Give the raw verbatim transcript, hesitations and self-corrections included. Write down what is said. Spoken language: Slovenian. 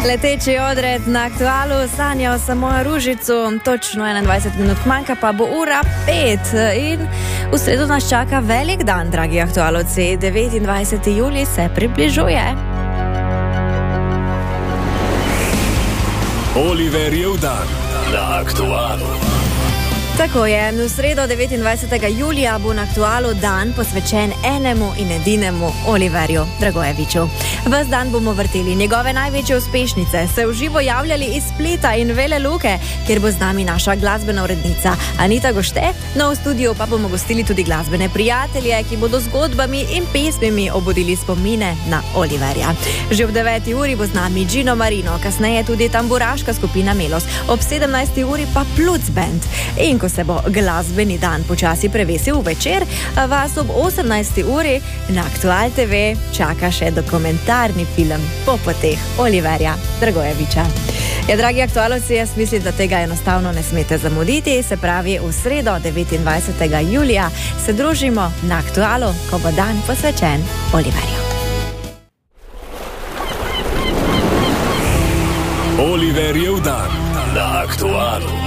Leteči odred na Aktualu sanjal samo Ružico, točno enaindvajset minut manjka, pa bo ura pet in v sredo nas čaka velik dan, dragi aktualovci. devetindvajseti julij se približuje. Oliverjev dan na Aktualu. Tako je, v sredo devetindvajsetega julija bo na Aktualu dan posvečen enemu in edinemu Oliverju Dragojeviću. Ves dan bomo vrteli njegove največje uspešnice, se v živo javljali iz Splita in Veleluke, kjer bo z nami naša glasbena urednica Anita Gošte. No, v studiu pa bomo gostili tudi glasbene prijatelje, ki bodo zgodbami in pesmimi obudili spomine na Oliverja. Že ob deveti uri bo z nami Gino Marino, kasneje tudi tamburaška skupina Melos, ob sedemnajsti uri pa Pluc Band. In ko se bo glasbeni dan počasi prevesil v večer, vas ob osemnajsti uri na Aktual te ve čaka še dokumentarni film po poteh Oliverja Dragojevića. Ja, dragi aktualovci, jaz mislim, da tega enostavno ne smete zamuditi, se pravi v sredo devetindvajsetega julija se družimo na Aktualu, ko bo dan posvečen Oliverju. Oliverjev dan na Aktualu.